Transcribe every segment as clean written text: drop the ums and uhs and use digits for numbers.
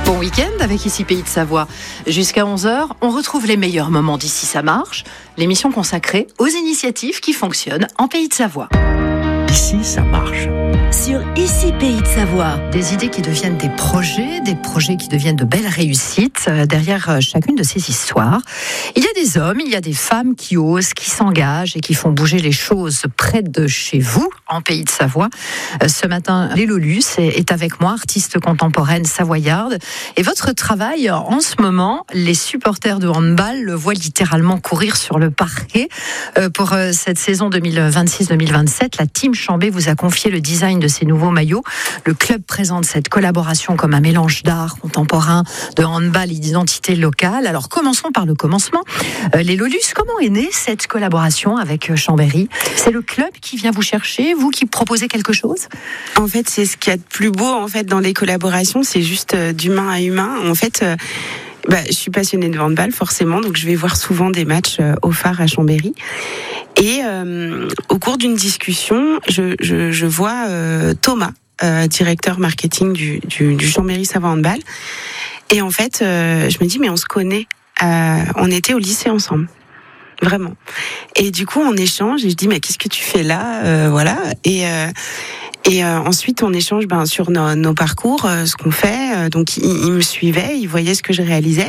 Bon week-end avec Ici Pays de Savoie. Jusqu'à 11h, on retrouve les meilleurs moments d'Ici ça marche, l'émission consacrée aux initiatives qui fonctionnent en Pays de Savoie. Ici ça marche. Sur Ici Pays de Savoie. Des idées qui deviennent des projets qui deviennent de belles réussites. Derrière chacune de ces histoires, il y a des hommes, il y a des femmes qui osent, qui s'engagent et qui font bouger les choses près de chez vous, en Pays de Savoie. Ce matin, Lélo Luce est avec moi, artiste contemporaine savoyarde. Et votre travail, en ce moment, les supporters de handball le voient littéralement courir sur le parquet. Pour cette saison 2026-2027, la Team Chambé vous a confié le design de ces nouveaux maillots. Le club présente cette collaboration comme un mélange d'art contemporain, de handball et d'identité locale. Alors commençons par le commencement. Lélo Luce, comment est née cette collaboration avec Chambéry ? C'est le club qui vient vous chercher, vous qui proposez quelque chose ? En fait, c'est ce qu'il y a de plus beau dans les collaborations, c'est juste d'humain à humain. En fait, je suis passionnée de handball forcément, donc je vais voir souvent des matchs au Phare à Chambéry. Et au cours d'une discussion, je vois Thomas, directeur marketing du Chambéry Savoie Handball. Et en fait, je me dis, mais on se connaît. On était au lycée ensemble. Vraiment. Et du coup, on échange et je dis, mais qu'est-ce que tu fais là ? Voilà. Et ensuite, on échange sur nos parcours, ce qu'on fait. Donc, il me suivait, il voyait ce que je réalisais.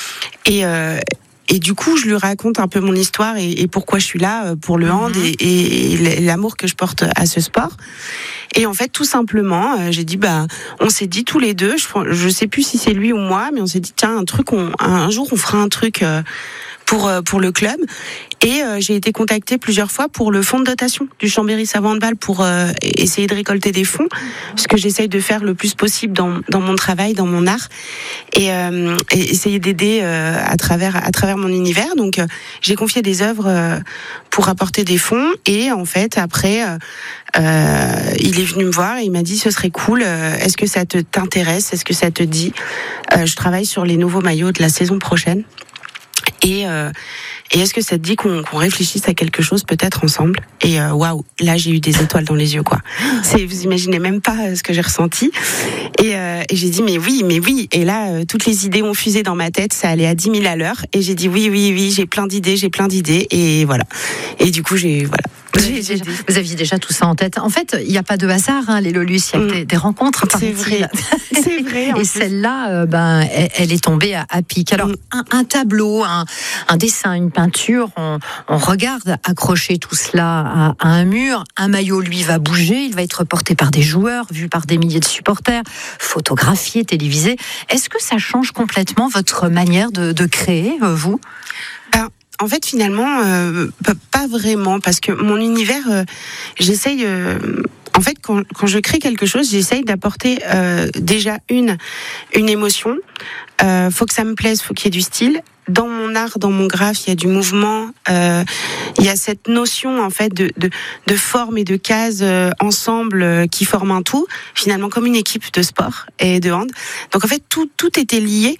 Et du coup, je lui raconte un peu mon histoire et pourquoi je suis là pour le hand et l'amour que je porte à ce sport. Et en fait, tout simplement, j'ai dit, on s'est dit tous les deux, je sais plus si c'est lui ou moi, mais on s'est dit, tiens, un jour, on fera un truc pour le club. Et j'ai été contactée plusieurs fois pour le fonds de dotation du Chambéry Savoie Handball pour essayer de récolter des fonds, ce que j'essaye de faire le plus possible dans mon travail, dans mon art, et essayer d'aider à travers mon univers. Donc j'ai confié des œuvres pour apporter des fonds, et en fait après il est venu me voir et il m'a dit, ce serait cool, est-ce que ça t'intéresse, est-ce que ça te dit ? Je travaille sur les nouveaux maillots de la saison prochaine. Et est-ce que ça te dit qu'on réfléchisse à quelque chose peut-être ensemble ? Et waouh, là j'ai eu des étoiles dans les yeux, quoi. Vous imaginez même pas ce que j'ai ressenti. Et j'ai dit mais oui. Et là toutes les idées ont fusé dans ma tête, ça allait à 10 000 à l'heure. Et j'ai dit oui, j'ai plein d'idées. Et voilà. Et du coup Vous aviez déjà tout ça en tête. En fait, il n'y a pas de hasard, Lélo Luce, il y a des rencontres. C'est vrai. C'est vrai. Et celle-là, elle est tombée à pic. Alors, un tableau, un dessin, une peinture, on regarde accrocher tout cela à un mur. Un maillot, lui, va bouger. Il va être porté par des joueurs, vu par des milliers de supporters, photographié, télévisé. Est-ce que ça change complètement votre manière de créer, vous ? En fait, finalement, pas vraiment, parce que mon univers, j'essaye. En fait, quand je crée quelque chose, j'essaye d'apporter déjà une émotion. Faut que ça me plaise, faut qu'il y ait du style. Dans mon art, dans mon graphe, il y a du mouvement. Il y a cette notion en fait de forme et de cases ensemble qui forment un tout. Finalement, comme une équipe de sport et de hand. Donc en fait, tout était lié.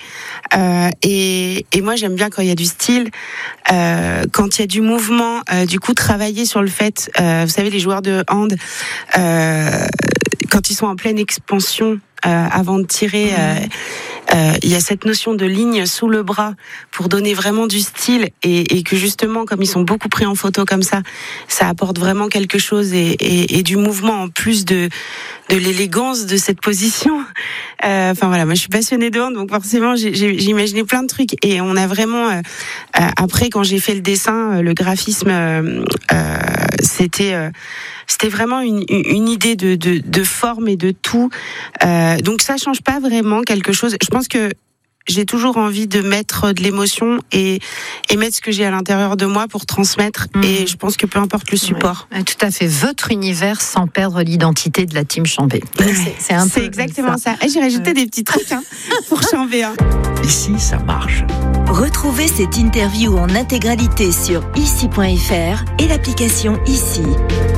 Et moi, j'aime bien quand il y a du style, quand il y a du mouvement. Du coup, travailler sur le fait, vous savez, les joueurs de hand, quand ils sont en pleine expansion, avant de tirer. Il y a cette notion de ligne sous le bras pour donner vraiment du style et que justement, comme ils sont beaucoup pris en photo comme ça apporte vraiment quelque chose et du mouvement en plus de l'élégance de cette position. Moi je suis passionnée de hand, donc forcément j'ai imaginé plein de trucs et on a vraiment après quand j'ai fait le dessin, le graphisme, c'était vraiment une idée de forme et de tout. Donc ça change pas vraiment quelque chose. Je pense que j'ai toujours envie de mettre de l'émotion et mettre ce que j'ai à l'intérieur de moi pour transmettre. Et je pense que peu importe le support. Oui, tout à fait. Votre univers sans perdre l'identité de la Team Chambé. C'est exactement ça. Et j'ai rajouté des petits trucs pour Chambé. Ici, ça marche. Retrouvez cette interview en intégralité sur ici.fr et l'application Ici.